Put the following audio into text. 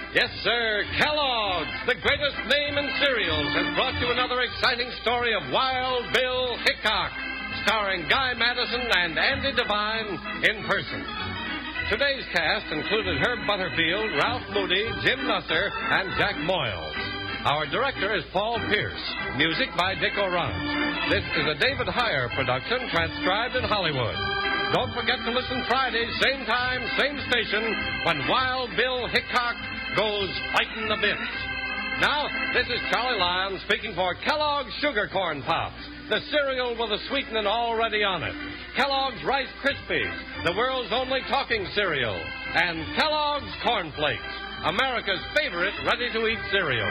Yes, sir, Kellogg's, the greatest name in cereals, has brought you another exciting story of Wild Bill Hickok, starring Guy Madison and Andy Devine in person. Today's cast included Herb Butterfield, Ralph Moody, Jim Nusser, and Jack Moyles. Our director is Paul Pierce. Music by Dick Orange. This is a David Heyer production transcribed in Hollywood. Don't forget to listen Friday, same time, same station, when Wild Bill Hickok goes fighting the bits. Now, this is Charlie Lyon speaking for Kellogg's Sugar Corn Pops, the cereal with the sweetening already on it. Kellogg's Rice Krispies, the world's only talking cereal. And Kellogg's Corn Flakes, America's favorite ready-to-eat cereal.